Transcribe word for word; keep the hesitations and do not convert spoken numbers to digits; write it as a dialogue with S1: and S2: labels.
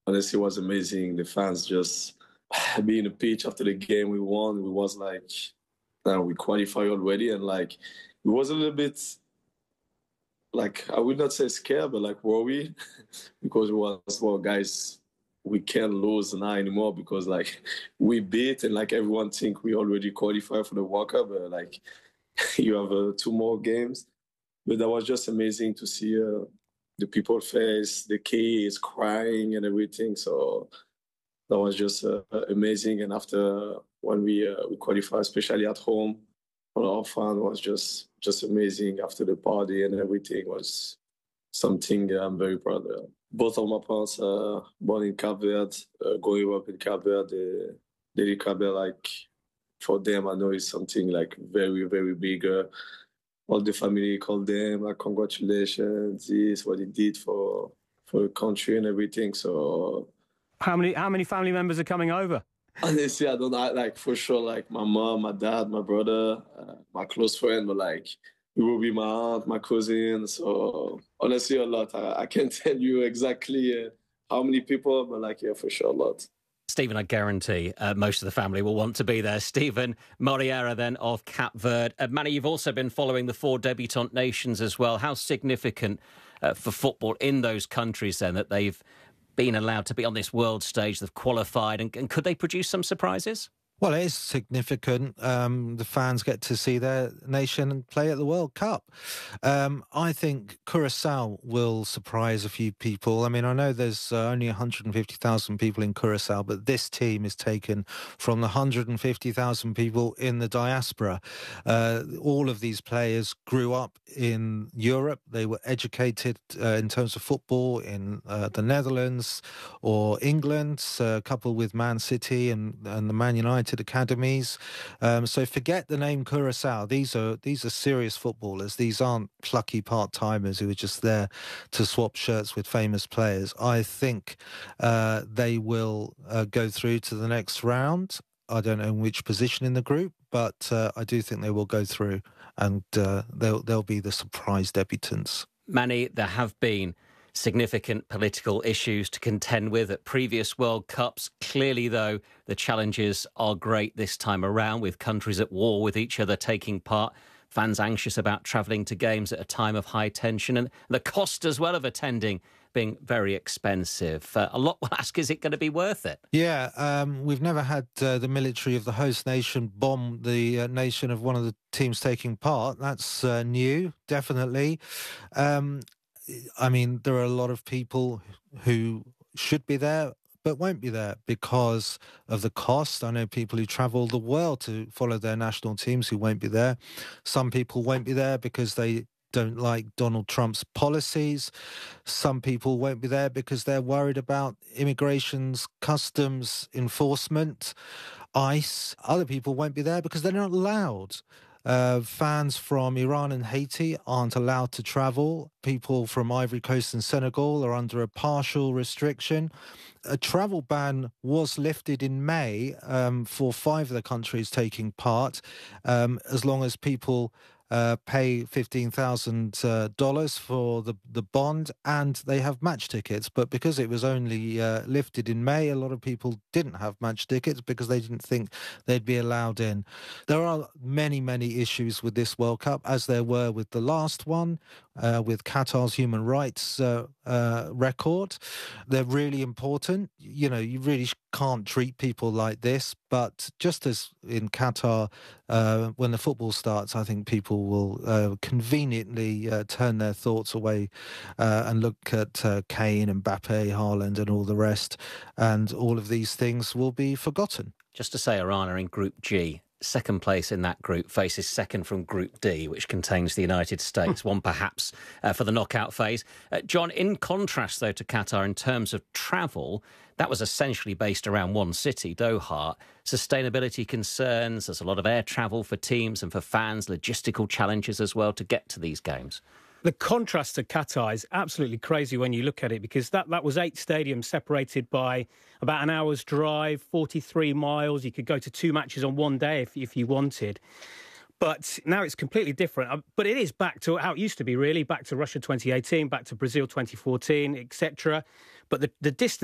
S1: honestly, it was amazing. The fans just being in the pitch after the game we won. We was like, uh, we qualified already, and like it was a little bit like I would not say scared, but like worried because it was well, guys, we can't lose now anymore because like we beat and like everyone think we already qualified for the World Cup, but like you have uh, two more games. But that was just amazing to see uh, the people face, the kids crying and everything. So that was just uh, amazing. And after when we uh, we qualified, especially at home, all our fun was just just amazing. After the party and everything was something I'm very proud of. Both of my parents are born in Cape Verde, uh, growing up in Cape Verde. They did Cape Verde, like for them, I know it's something like very, very big. Uh, all the family called them like congratulations, this is what he did for for the country and everything. So
S2: how many how many family members are coming over?
S1: Honestly, I don't know. Like for sure, like my mom, my dad, my brother, uh, my close friend, but like it will be my aunt, my cousin. So honestly, a lot. I, I can't tell you exactly uh, how many people, but like yeah, for sure, a lot.
S3: Stephen, I guarantee uh, most of the family will want to be there. Stephen Moriera, then, of Cape Verde. Uh, Manny, you've also been following the four debutant nations as well. How significant uh, for football in those countries, then, that they've been allowed to be on this world stage, they've qualified, and, and could they produce some surprises?
S4: Well, it is significant. Um, the fans get to see their nation play at the World Cup. Um, I think Curacao will surprise a few people. I mean, I know there's uh, only one hundred fifty thousand people in Curacao, but this team is taken from the one hundred fifty thousand people in the diaspora. Uh, all of these players grew up in Europe. They were educated uh, in terms of football in uh, the Netherlands or England, uh, coupled with Man City and, and the Man United academies. Um, so forget the name Curacao. These are these are serious footballers. These aren't plucky part-timers who are just there to swap shirts with famous players. I think uh, they will uh, go through to the next round. I don't know in which position in the group, but uh, I do think they will go through, and uh, they'll they'll be the surprise debutants.
S3: Manny, there have been significant political issues to contend with at previous World Cups. Clearly, though, the challenges are great this time around, with countries at war with each other taking part, fans anxious about travelling to games at a time of high tension, and the cost as well of attending being very expensive. Uh, a lot will ask, is it going to be worth it?
S4: Yeah, um, we've never had uh, the military of the host nation bomb the uh, nation of one of the teams taking part. That's uh, new, definitely. Um, I mean, there are a lot of people who should be there but won't be there because of the cost. I know people who travel the world to follow their national teams who won't be there. Some people won't be there because they don't like Donald Trump's policies. Some people won't be there because they're worried about immigration's customs enforcement, ICE. Other people won't be there because they're not allowed. Uh, fans from Iran and Haiti aren't allowed to travel. People from Ivory Coast and Senegal are under a partial restriction. A travel ban was lifted in May um, for five of the countries taking part, um, as long as people uh, pay fifteen thousand dollars uh, for the, the bond and they have match tickets. But because it was only uh, lifted in May, a lot of people didn't have match tickets because they didn't think they'd be allowed in. There are many, many issues with this World Cup, as there were with the last one, uh, with Qatar's human rights uh, uh, record. They're really important. You know, you really can't treat people like this. But just as in Qatar, uh, when the football starts, I think people will uh, conveniently uh, turn their thoughts away uh, and look at uh, Kane and Mbappe, Haaland and all the rest. And all of these things will be forgotten.
S3: Just to say, Iran are in Group G. Second place in that group faces second from Group D, which contains the United States, one perhaps uh, for the knockout phase. Uh, John, in contrast, though, to Qatar in terms of travel, that was essentially based around one city, Doha. Sustainability concerns, there's a lot of air travel for teams and for fans, logistical challenges as well to get to these games.
S2: The contrast to Qatar is absolutely crazy when you look at it, because that, that was eight stadiums separated by about an hour's drive, forty-three miles. You could go to two matches on one day if, if you wanted. But now it's completely different. But it is back to how it used to be, really, back to Russia twenty eighteen, back to Brazil twenty fourteen, et cetera. But the, the distance